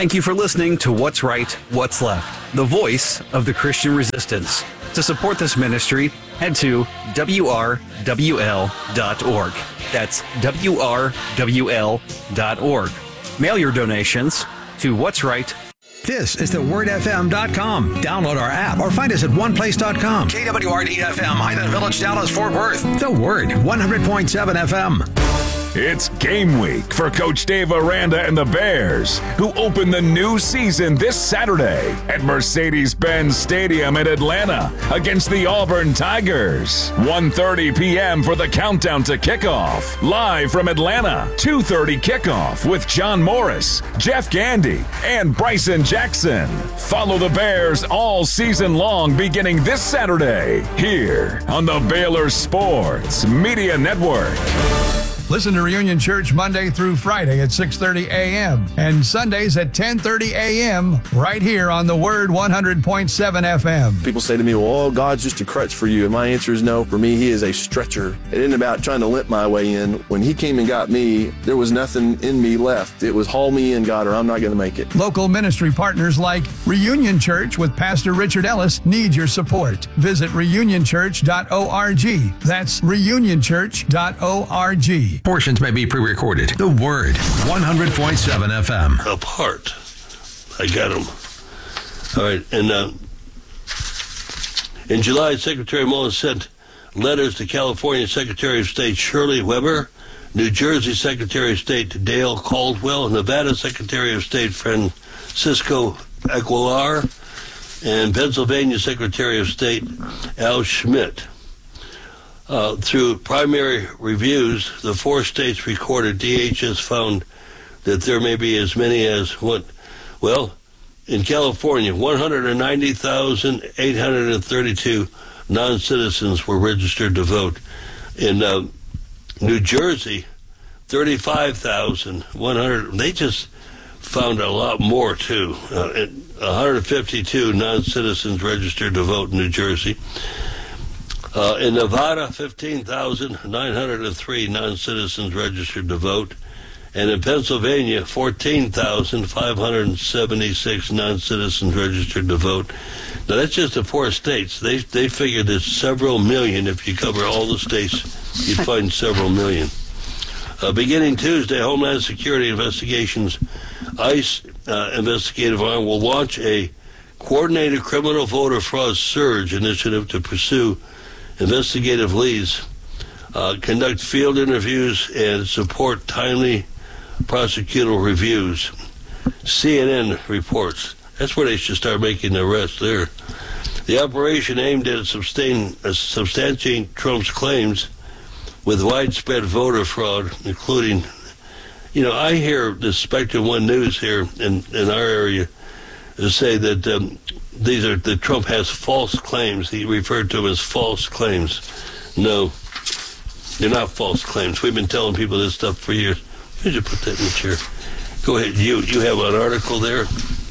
Thank you for listening to What's Right, What's Left, the voice of the Christian resistance. To support this ministry, head to WRWL.org. That's WRWL.org. Mail your donations to What's Right. This is thewordfm.com. Download our app or find us at oneplace.com. KWRD-FM, Highland Village, Dallas, Fort Worth. The Word, 100.7 FM. It's game week for Coach Dave Aranda and the Bears, who open the new season this Saturday at Mercedes-Benz Stadium in Atlanta against the Auburn Tigers. 1:30 p.m. for the countdown to kickoff. Live from Atlanta, 2:30 kickoff with John Morris, Jeff Gandy, and Bryson Jackson. Follow the Bears all season long beginning this Saturday here on the Baylor Sports Media Network. Listen to Reunion Church Monday through Friday at 6:30 a.m. and Sundays at 10:30 a.m. right here on the Word 100.7 FM. People say to me, well, God's just a crutch for you. And my answer is no. For me, He is a stretcher. It isn't about trying to limp my way in. When He came and got me, there was nothing in me left. It was haul me in, God, or I'm not going to make it. Local ministry partners like Reunion Church with Pastor Richard Ellis need your support. Visit reunionchurch.org. That's reunionchurch.org. Portions may be pre-recorded. The Word, 100.7 FM. Apart. I got them. All right. And in July, Secretary Mullen sent letters to California Secretary of State Shirley Weber, New Jersey Secretary of State Dale Caldwell, Nevada Secretary of State Francisco Aguilar, and Pennsylvania Secretary of State Al Schmidt. Through primary reviews, the 4 states recorded, DHS found that there may be as many as in California, 190,832 non-citizens were registered to vote. In New Jersey, 35,100. They just found a lot more, too. 152 non-citizens registered to vote in New Jersey. In Nevada, 15,903 non-citizens registered to vote. And in Pennsylvania, 14,576 non-citizens registered to vote. Now, that's just the 4 states. They figured it's several million. If you cover all the states, you'd find several million. Beginning Tuesday, Homeland Security Investigations ICE investigative arm will launch a coordinated criminal voter fraud surge initiative to pursue investigative leads, conduct field interviews, and support timely prosecutorial reviews. CNN reports. That's where they should start making the arrests there. The operation aimed at substantiating Trump's claims with widespread voter fraud, including, I hear the Spectrum One News here in our area say that that Trump has false claims. He referred to them as false claims. No, they're not false claims. We've been telling people this stuff for years. Why did you put that in the chair? Go ahead. You have an article there?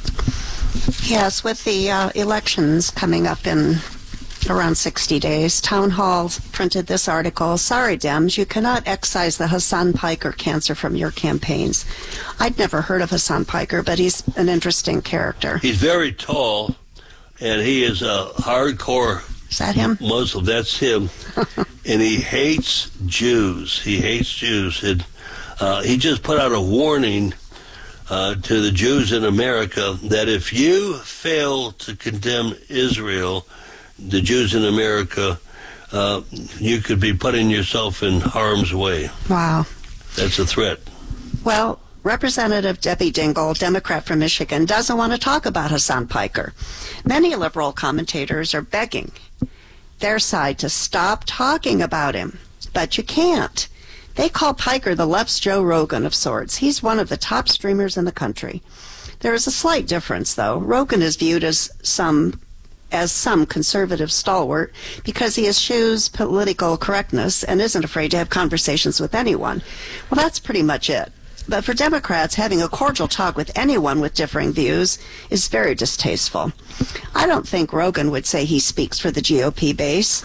Yes, with the elections coming up in around 60 days, Town Hall printed this article. Sorry, Dems, you cannot excise the Hassan Piker cancer from your campaigns. I'd never heard of Hassan Piker, but he's an interesting character. He's very tall, and he is a hardcore Is that him? Muslim. That's him. And he hates Jews. He hates Jews. And he just put out a warning to the Jews in America that if you fail to condemn Israel, the Jews in America, you could be putting yourself in harm's way. Wow. That's a threat. Well, Representative Debbie Dingell, Democrat from Michigan, doesn't want to talk about Hassan Piker. Many liberal commentators are begging their side to stop talking about him, but you can't. They call Piker the left's Joe Rogan of sorts. He's one of the top streamers in the country. There is a slight difference, though. Rogan is viewed as some conservative stalwart because he eschews political correctness and isn't afraid to have conversations with anyone. Well, that's pretty much it. But for Democrats, having a cordial talk with anyone with differing views is very distasteful. I don't think Rogan would say he speaks for the GOP base.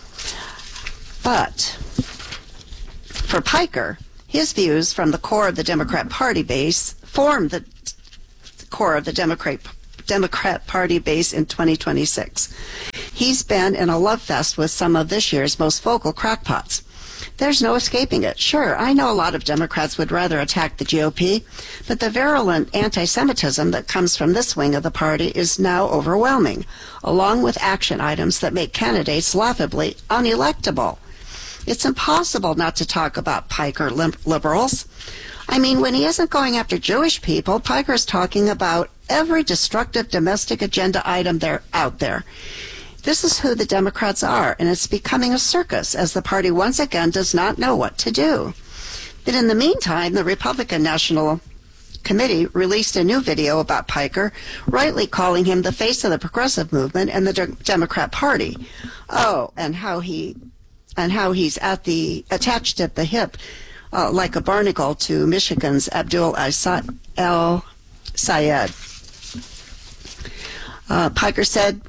But for Piker, his views from the core of the Democrat Party base form the core of the Democrat Party base in 2026. He's been in a love fest with some of this year's most vocal crackpots. There's no escaping it. Sure, I know a lot of Democrats would rather attack the GOP, but the virulent anti-Semitism that comes from this wing of the party is now overwhelming, along with action items that make candidates laughably unelectable. It's impossible not to talk about Piker liberals. I mean, when he isn't going after Jewish people, Piker's talking about every destructive domestic agenda item out there. This is who the Democrats are, and it's becoming a circus as the party once again does not know what to do. But in the meantime, the Republican National Committee released a new video about Piker, rightly calling him the face of the progressive movement and the Democrat Party. Oh, and how he's attached at the hip like a barnacle to Michigan's Abdul El-Sayed. Piker said,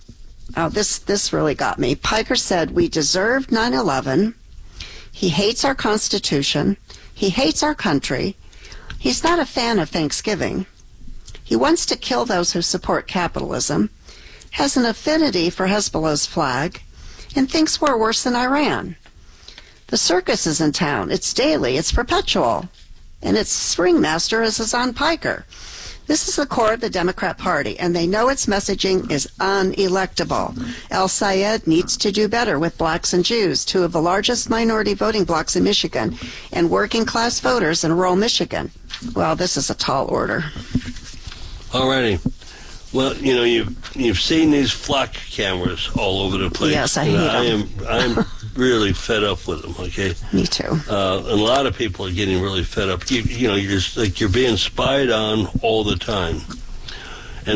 this really got me. Piker said, we deserved 9/11. He hates our Constitution. He hates our country. He's not a fan of Thanksgiving. He wants to kill those who support capitalism, has an affinity for Hezbollah's flag, and thinks we're worse than Iran. The circus is in town. It's daily. It's perpetual. And its ringmaster is Hasan Piker. This is the core of the Democrat Party, and they know its messaging is unelectable. El-Sayed needs to do better with blacks and Jews, two of the largest minority voting blocs in Michigan, and working-class voters in rural Michigan. Well, this is a tall order. All righty. Well, you know, you've seen these flock cameras all over the place. Yes, I hate them. I'm really fed up with them. Okay. Me too. And a lot of people are getting really fed up. You know, you're just like you're being spied on all the time, and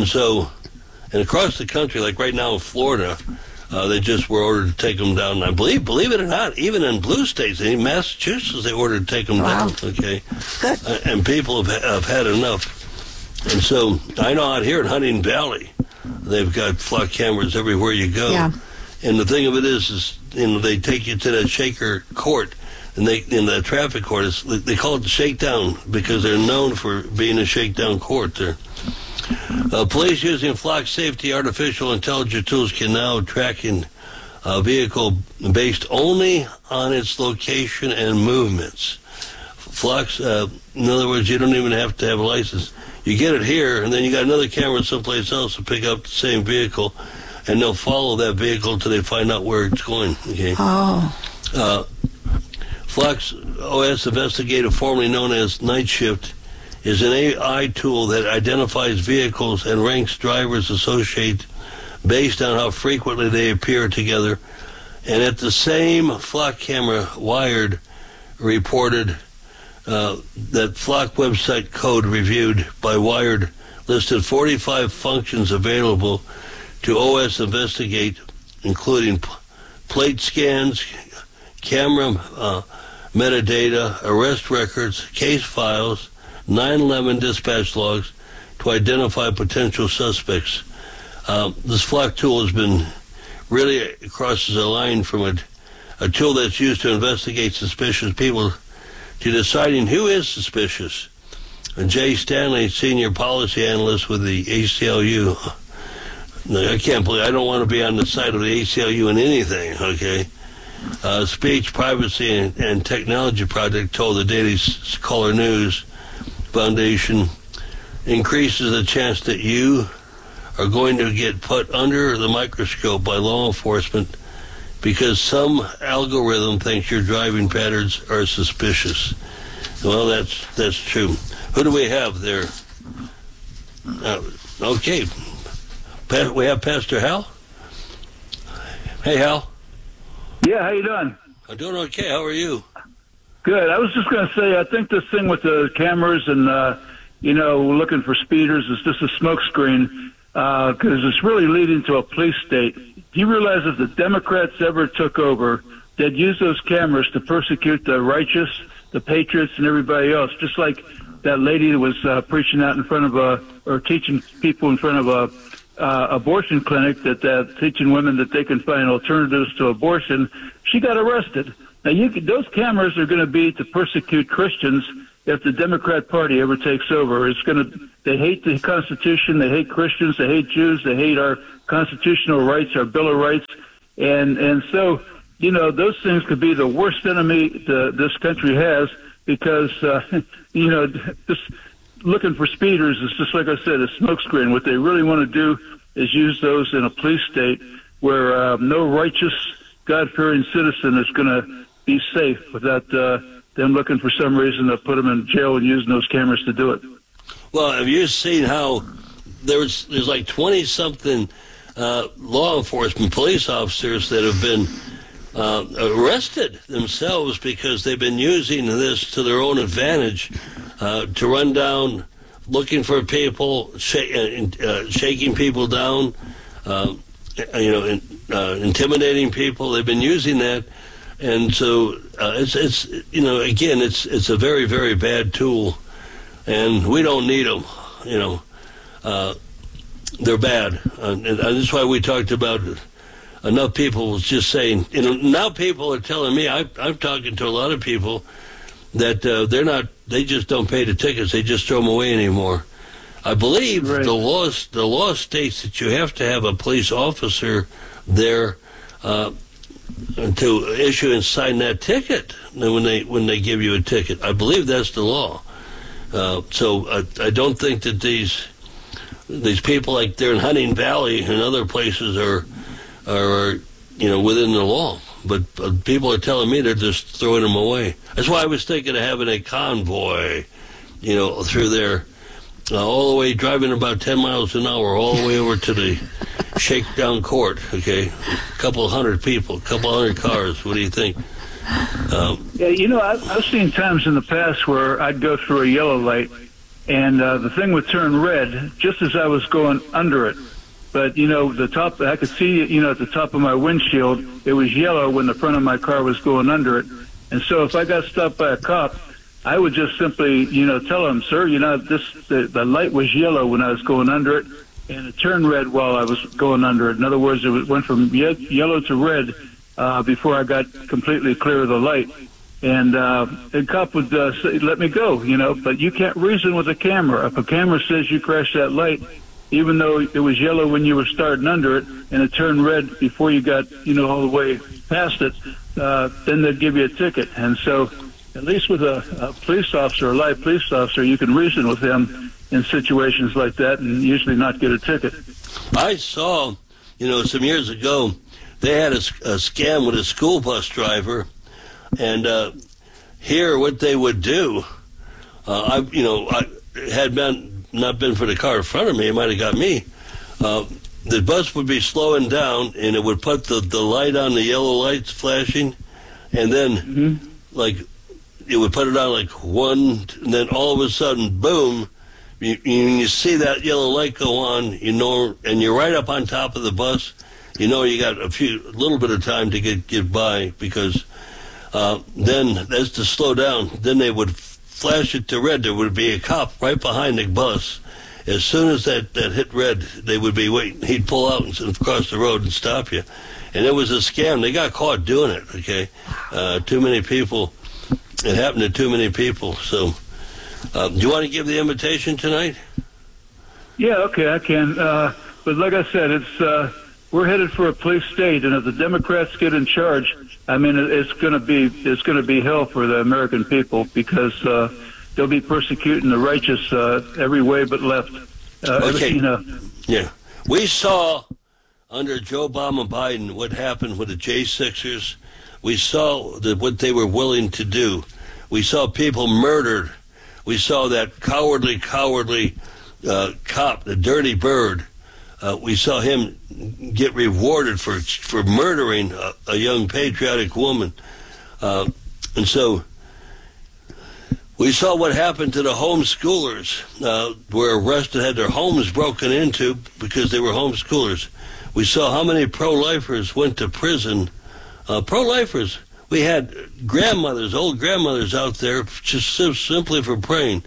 across the country, like right now in Florida, they just were ordered to take them down. And I believe it or not, even in blue states, in Massachusetts, they ordered to take them down. Okay. Good. And people have had enough. And so I know out here in Hunting Valley, they've got flock cameras everywhere you go. Yeah. And the thing of it is, you know, they take you to that shaker court, and in the traffic court, they call it the shakedown because they're known for being a shakedown court there. Police using flock safety artificial intelligence tools can now track a vehicle based only on its location and movements. Flocks, in other words, you don't even have to have a license. You get it here, and then you got another camera someplace else to pick up the same vehicle, and they'll follow that vehicle until they find out where it's going. Okay. Oh. Flock's OS Investigator, formerly known as Night Shift, is an AI tool that identifies vehicles and ranks drivers associated based on how frequently they appear together. And at the same Flock camera, Wired reported that Flock website code reviewed by Wired listed 45 functions available to OS Investigate, including plate scans, camera metadata, arrest records, case files, 9/11 dispatch logs to identify potential suspects. This Flock tool has been really crosses a line from a tool that's used to investigate suspicious people to deciding who is suspicious. And Jay Stanley, senior policy analyst with the ACLU. I can't believe I don't want to be on the side of the ACLU in anything, okay? Speech, Privacy, and Technology Project told the Daily Caller News Foundation increases the chance that you are going to get put under the microscope by law enforcement because some algorithm thinks your driving patterns are suspicious. Well, that's true. Who do we have there? Okay. We have Pastor Hal. Hey, Hal. Yeah, how you doing? I'm doing okay. How are you? Good. I was just going to say, I think this thing with the cameras and, looking for speeders is just a smokescreen because it's really leading to a police state. Do you realize if the Democrats ever took over, they'd use those cameras to persecute the righteous, the patriots, and everybody else, just like that lady that was preaching out in front of or teaching people in front of a abortion clinic that teaching women that they can find alternatives to abortion. She got arrested. Now, those cameras are going to be to persecute Christians if the Democrat Party ever takes over. They hate the Constitution, they hate Christians, they hate Jews, they hate our constitutional rights, our Bill of Rights, and so, you know, those things could be the worst enemy this country has, because, you know, just looking for speeders is just, like I said, a smokescreen. What they really want to do is use those in a police state where no righteous, God-fearing citizen is going to be safe without them looking for some reason to put them in jail and using those cameras to do it. Well, have you seen how there's like 20-something law enforcement police officers that have been arrested themselves because they've been using this to their own advantage, to run down, looking for people, shaking people down, intimidating people. They've been using that, and so it's you know, again, it's a very, very bad tool, and we don't need them. You know, they're bad, and that's why we talked about. Enough people was just saying, you know, now people are telling me, I'm talking to a lot of people that they just don't pay the tickets, they just throw them away anymore. I believe the law states that you have to have a police officer there to issue and sign that ticket when they give you a ticket. I believe that's the law. So I don't think that these people, like they're in Hunting Valley and other places, are you know, within the law, but people are telling me they're just throwing them away. That's why I was thinking of having a convoy, you know, through there, all the way, driving about 10 miles an hour, all the way over to the shakedown court. Okay, a couple hundred people, a couple hundred cars. What do you think? Yeah, you know, I've seen times in the past where I'd go through a yellow light, and the thing would turn red just as I was going under it. But, you know, I could see, you know, at the top of my windshield, it was yellow when the front of my car was going under it. And so if I got stopped by a cop, I would just simply, you know, tell him, sir, you know, the light was yellow when I was going under it, and it turned red while I was going under it. In other words, it went from yellow to red before I got completely clear of the light. And the cop would say, let me go, you know, but you can't reason with a camera. If a camera says you crashed that light, even though it was yellow when you were starting under it and it turned red before you got, you know, all the way past it, then they'd give you a ticket. And so at least with a police officer, a live police officer, you can reason with them in situations like that and usually not get a ticket. I saw, you know, some years ago, they had a scam with a school bus driver, and here what they would do, I had not been for the car in front of me, it might have got me. The bus would be slowing down, and it would put the light on, the yellow lights flashing, and then like it would put it on like one, and then all of a sudden, boom! You see that yellow light go on, you know, and you're right up on top of the bus. You know, you got a little bit of time to get by, because then as to slow down, then they would flash it to red. There would be a cop right behind the bus. As soon as that hit red, they would be waiting. He'd pull out and cross the road and stop you. And it was a scam. They got caught doing it, okay? Too many people. It happened to too many people. So, do you want to give the invitation tonight? Yeah, okay, I can. But like I said, we're headed for a police state, and if the Democrats get in charge, I mean, it's going to be hell for the American people, because they'll be persecuting the righteous every way but left. Okay. You know. Yeah, we saw under Joe Biden what happened with the J6ers. We saw what they were willing to do. We saw people murdered. We saw that cowardly cop, the dirty bird. We saw him get rewarded for murdering a young patriotic woman. And so we saw what happened to the homeschoolers, were arrested, had their homes broken into because they were homeschoolers. We saw how many pro-lifers went to prison. Pro-lifers, we had old grandmothers out there just simply for praying.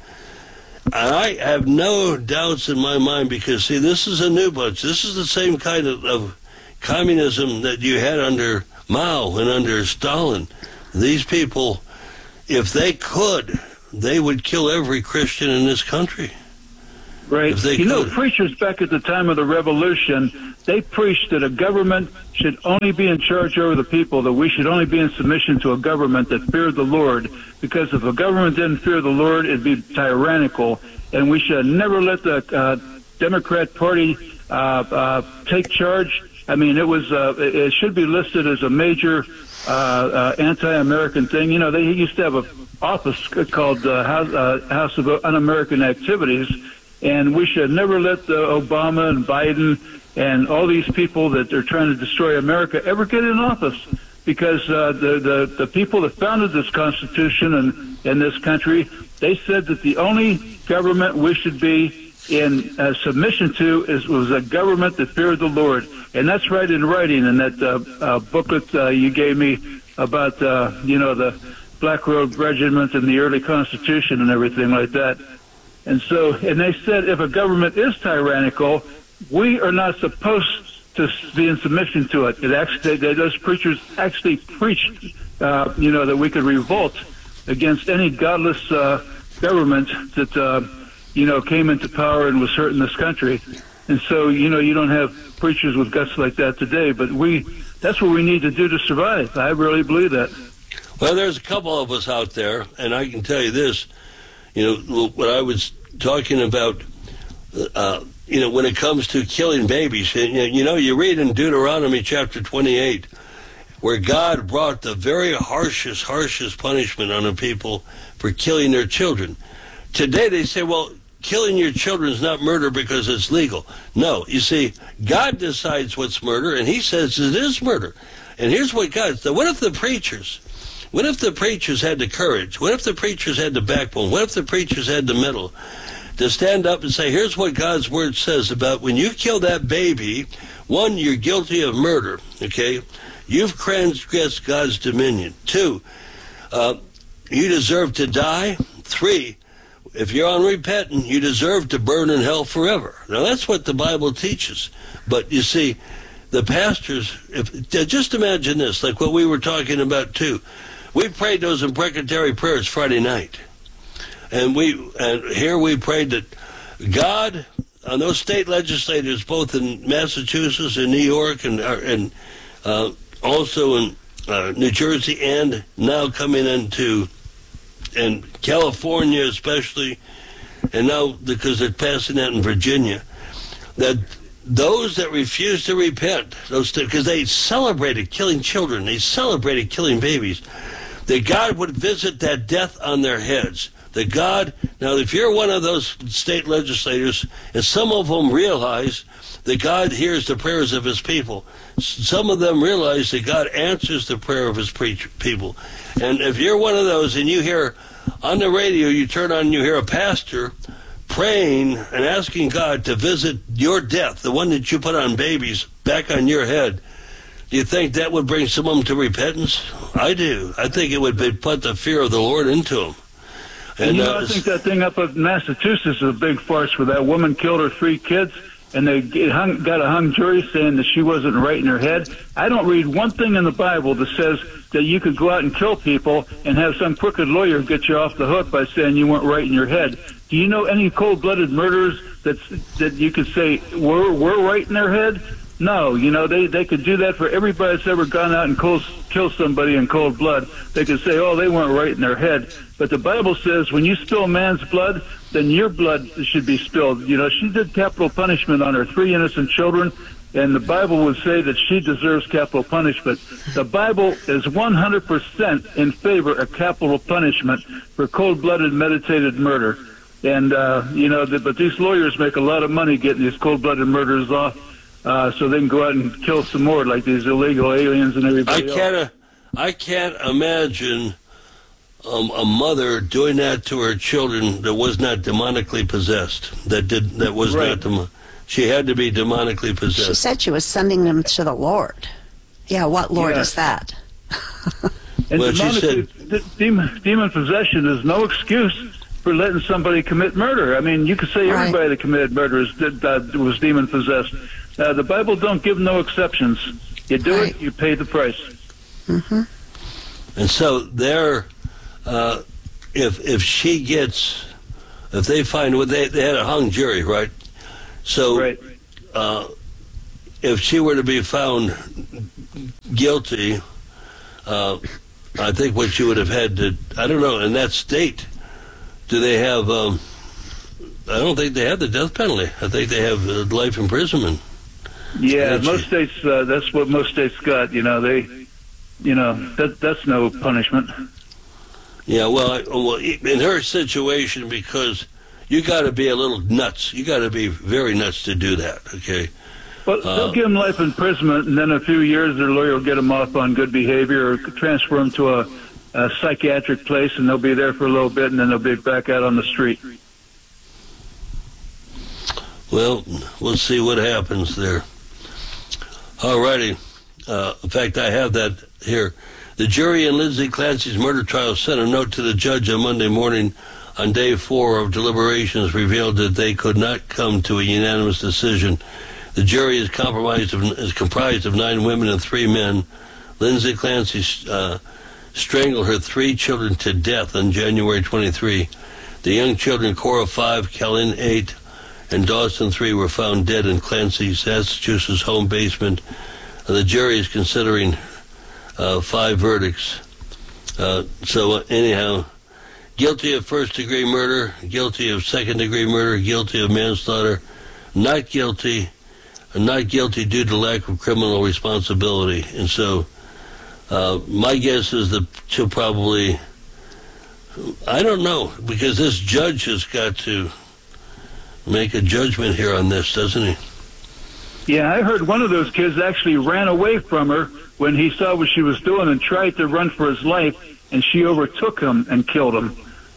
I have no doubts in my mind, because, see, this is a new bunch. This is the same kind of communism that you had under Mao and under Stalin. These people, if they could they would kill every Christian in this country. Right. If they You know, could. preachers back at the time of the Revolution, they preached that a government should only be in charge over the people, that we should only be in submission to a government that feared the Lord, because if a government didn't fear the Lord, it'd be tyrannical, and we should never let the Democrat Party take charge. I mean, it should be listed as a major anti-American thing. You know, they used to have an office called House of Un-American Activities, and we should never let Obama and Biden and all these people that are trying to destroy America ever get in office, because the people that founded this Constitution and this country, they said that the only government we should be in submission to was a government that feared the Lord. And that's right in writing in that booklet you gave me about, the Black Robe Regiment and the early Constitution and everything like that. And they said if a government is tyrannical, we are not supposed to be in submission to it. Those preachers actually preached, that we could revolt against any godless government that, came into power and was hurting this country. And so, you don't have preachers with guts like that today, but that's what we need to do to survive. I really believe that. Well, there's a couple of us out there, and I can tell you this, what I was talking about, when it comes to killing babies, you read in Deuteronomy chapter 28, where God brought the very harshest punishment on the people for killing their children. Today they say, well, killing your children is not murder because it's legal. No, you see, God decides what's murder, and he says it is murder. And here's what God said. What if the preachers had the courage? What if the preachers had the backbone? What if the preachers had the mettle to stand up and say, here's what God's word says about when you kill that baby, one, you're guilty of murder, okay? You've transgressed God's dominion. Two, you deserve to die. Three, if you're unrepentant, you deserve to burn in hell forever. Now, that's what the Bible teaches. But you see, the pastors, just imagine this, like what we were talking about too. We prayed those imprecatory prayers Friday night. And here we prayed that God, on those state legislators, both in Massachusetts and New York and also in New Jersey, and now coming into in California especially, and now because they're passing that in Virginia, that those that refuse to repent, because they celebrated killing children, they celebrated killing babies, that God would visit that death on their heads. That God, now if you're one of those state legislators, and some of them realize that God hears the prayers of his people, some of them realize that God answers the prayer of his people. And if you're one of those and you hear on the radio, you turn on and you hear a pastor praying and asking God to visit your death, the one that you put on babies, back on your head, do you think that would bring some of them to repentance? I do. I think it would put the fear of the Lord into them. And I think that thing up in Massachusetts is a big farce where that woman killed her 3 kids, and they got a hung jury saying that she wasn't right in her head. I don't read one thing in the Bible that says that you could go out and kill people and have some crooked lawyer get you off the hook by saying you weren't right in your head. Do you know any cold-blooded murderers that you could say were right in their head? No, they could do that for everybody that's ever gone out and killed somebody in cold blood. They could say, oh, they weren't right in their head. But the Bible says when you spill man's blood, then your blood should be spilled. She did capital punishment on her 3 innocent children, and the Bible would say that she deserves capital punishment. The Bible is 100% in favor of capital punishment for cold-blooded, meditated murder. And, but these lawyers make a lot of money getting these cold-blooded murderers off. So they can go out and kill some more, like these illegal aliens and everybody else. I can't imagine a mother doing that to her children that was not demonically possessed. She had to be demonically possessed. She said she was sending them to the Lord. Yeah, what Lord is that? And demon possession is no excuse for letting somebody commit murder. I mean, you could say everybody that committed murder was demon possessed. The Bible don't give no exceptions. You do it, you pay the price. Mm-hmm. And so if she gets, if they find, they had a hung jury, right? So Right. If she were to be found guilty, I think what she would have had to, I don't know, in that state, do they have, I don't think they have the death penalty. I think they have life imprisonment. Yeah, most states, that's what most states got. That's no punishment. Yeah, well, in her situation, because you got to be a little nuts. You got to be very nuts to do that, okay? But they'll give them life imprisonment, and then in a few years their lawyer will get them off on good behavior or transfer them to a psychiatric place, and they'll be there for a little bit, and then they'll be back out on the street. Well, we'll see what happens there. All righty. In fact, I have that here. The jury in Lindsay Clancy's murder trial sent a note to the judge on Monday morning on day 4 of deliberations revealed that they could not come to a unanimous decision. The jury is comprised of 9 women and 3 men. Lindsay Clancy strangled her 3 children to death on January 23. The young children, Cora 5, Kellen 8, and Dawson 3, were found dead in Clancy's Massachusetts home basement. The jury is considering 5 verdicts. Anyhow, guilty of first-degree murder, guilty of second-degree murder, guilty of manslaughter, not guilty due to lack of criminal responsibility. And so my guess is that she'll probably, I don't know, because this judge has got to make a judgment here on this, doesn't he? Yeah, I heard one of those kids actually ran away from her when he saw what she was doing and tried to run for his life, and she overtook him and killed him.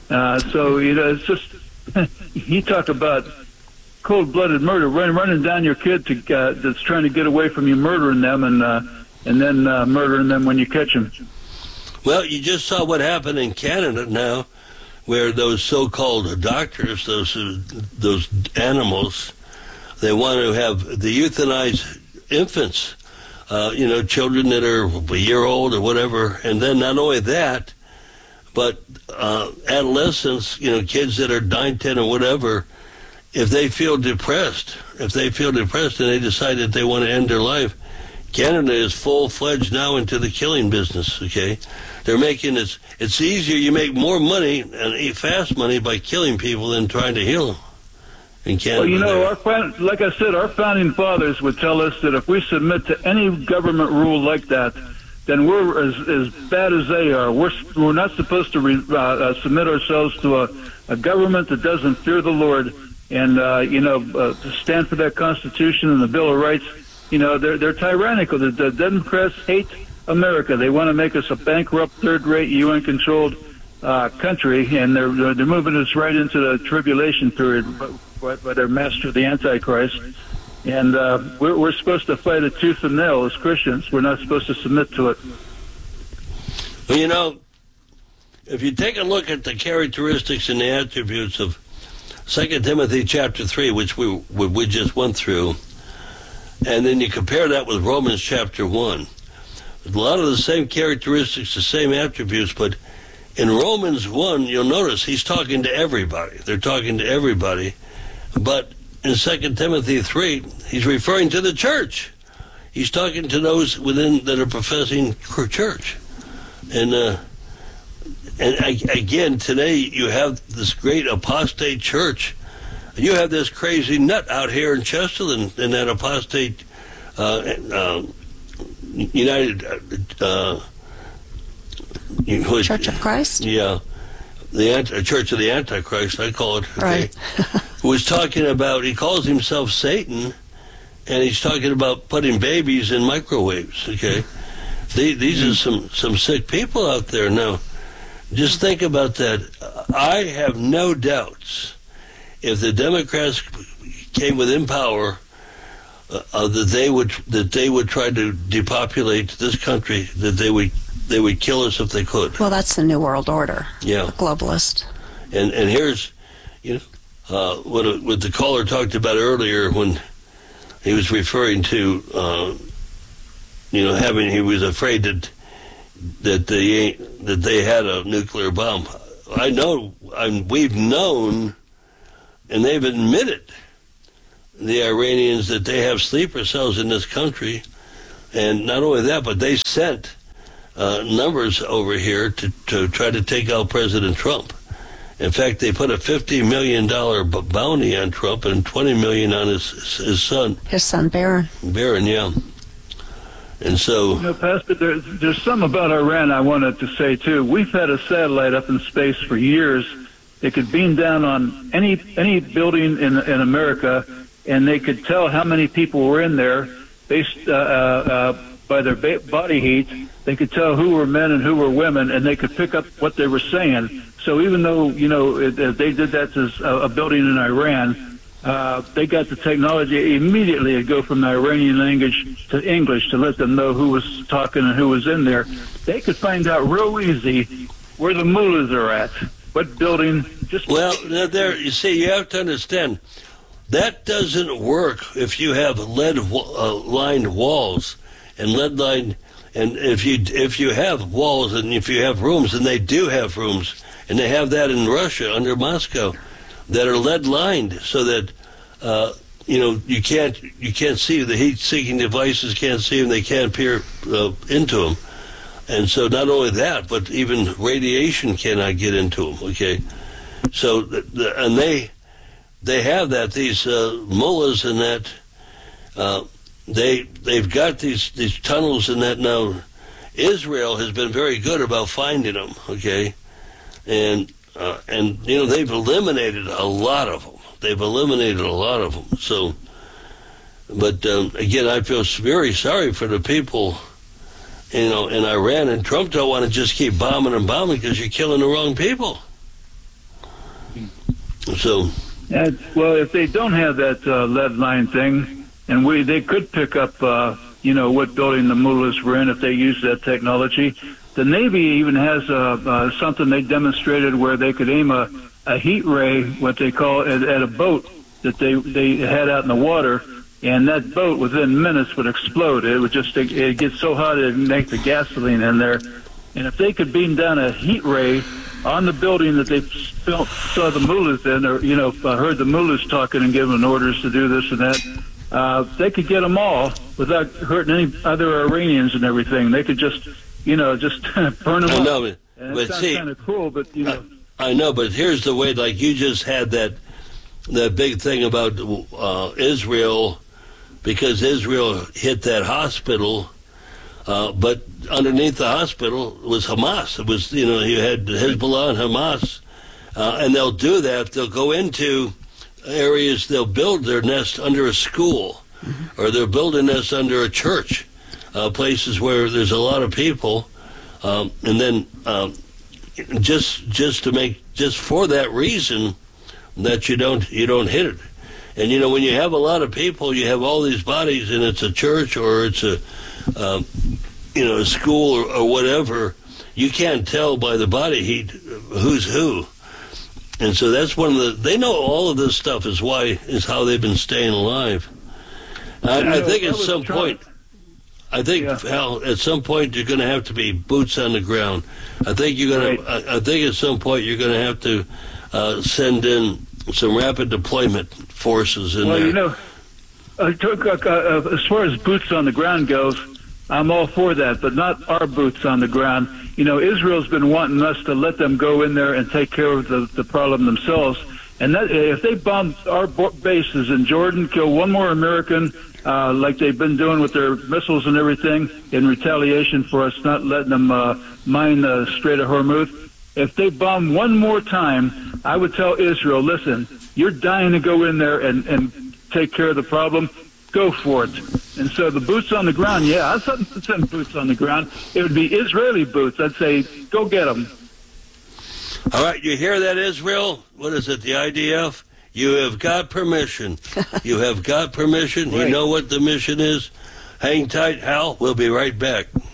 It's just, you talk about cold-blooded murder, running down your kid that's trying to get away from you, murdering them, and then murdering them when you catch them. Well, you just saw what happened in Canada now, where those so-called doctors, those animals, they want to have the euthanized infants, children that are a year old or whatever, and then not only that, but adolescents, kids that are 9, 10, or whatever, if they feel depressed and they decide that they want to end their life, Canada is full-fledged now into the killing business, okay? They're making it's easier, you make more money and fast money by killing people than trying to heal them in Canada. Well, like I said, our founding fathers would tell us that if we submit to any government rule like that, then we're as bad as they are. We're not supposed to submit ourselves to a government that doesn't fear the Lord and to stand for that Constitution and the Bill of Rights. They're tyrannical. The Democrats hate America. They want to make us a bankrupt, third-rate, UN-controlled country, and they're moving us right into the tribulation period by their master, the Antichrist. And we're supposed to fight it tooth and nail as Christians. We're not supposed to submit to it. Well, if you take a look at the characteristics and the attributes of 2 Timothy chapter 3, which we just went through, and then you compare that with Romans chapter 1, a lot of the same characteristics, the same attributes, but in Romans 1, you'll notice he's talking to everybody. They're talking to everybody. But in 2 Timothy 3, he's referring to the church. He's talking to those within that are professing church. And again, today you have this great apostate church. You have this crazy nut out here in Chesterland in that apostate United Church of Christ? Yeah. The Church of the Antichrist, I call it. Okay, right. was talking about, he calls himself Satan, and he's talking about putting babies in microwaves, okay? These are some sick people out there now. Just think about that. I have no doubts if the Democrats came within power that they would try to depopulate this country, that they would kill us if they could. Well, that's the New World Order. Yeah. The globalist. And here's, what the caller talked about earlier when he was referring to, he was afraid that they had a nuclear bomb. we've known, and they've admitted, the Iranians, that they have sleeper cells in this country. And not only that, but they sent numbers over here to try to take out President Trump. In fact, they put a $50 million bounty on Trump and $20 million on his son. His son, Barron. Barron, yeah. And so... Pastor, there's something about Iran I wanted to say, too. We've had a satellite up in space for years. It could beam down on any building in America, and they could tell how many people were in there based by their body heat. They could tell who were men and who were women, and they could pick up what they were saying. So even though, they did that to a building in Iran, they got the technology immediately to go from the Iranian language to English to let them know who was talking and who was in there. They could find out real easy where the mullahs are at, what building. Well, there, you see, you have to understand, that doesn't work if you have lead-lined walls and lead-lined. And if you have walls and if you have rooms, and they do have rooms, and they have that in Russia under Moscow, that are lead-lined, so that you can't see, the heat-seeking devices can't see them, they can't peer into them, and so not only that, but even radiation cannot get into them. Okay, so and they have that, these mullahs, and that. They've got these tunnels and that now. Israel has been very good about finding them, okay, and they've eliminated a lot of them. So, but again, I feel very sorry for the people, in Iran, and Trump don't want to just keep bombing because you're killing the wrong people. So, well, if they don't have that lead line thing. And they could pick up, what building the mullahs were in if they use that technology. The Navy even has something they demonstrated where they could aim a heat ray, what they call, at a boat that they had out in the water, and that boat within minutes would explode. It would it get so hot it would make the gasoline in there. And if they could beam down a heat ray on the building that they saw the mullahs in, or heard the mullahs talking and giving orders to do this and that. They could get them all without hurting any other Iranians and everything. They could just burn them up. I know, but see, kind of cruel, but I know, but here's the way. Like you just had that big thing about Israel, because Israel hit that hospital, but underneath the hospital was Hamas. It was you had Hezbollah and Hamas, and they'll do that. They'll go into areas, they'll build their nest under a school, or they'll build a nest under a church, places where there's a lot of people, and then just for that reason that you don't hit it. And when you have a lot of people, you have all these bodies, and it's a church or it's a school or whatever, you can't tell by the body heat who's who. And so that's they know all of this stuff is how they've been staying alive. I think at some point, Hal, at some point you're going to have to be boots on the ground. I think at some point you're going to have to send in some rapid deployment forces in there. As far as boots on the ground goes, I'm all for that, but not our boots on the ground. Israel's been wanting us to let them go in there and take care of the problem themselves. And if they bomb our bases in Jordan, kill one more American, like they've been doing with their missiles and everything, in retaliation for us not letting them mine the Strait of Hormuz, if they bomb one more time, I would tell Israel, listen, you're dying to go in there and take care of the problem. Go for it. And so the boots on the ground, I'd send boots on the ground. It would be Israeli boots. I'd say, go get them. All right, you hear that, Israel? What is it, the IDF? You have got permission. You have got permission. Right. You know what the mission is? Hang tight, Hal. We'll be right back.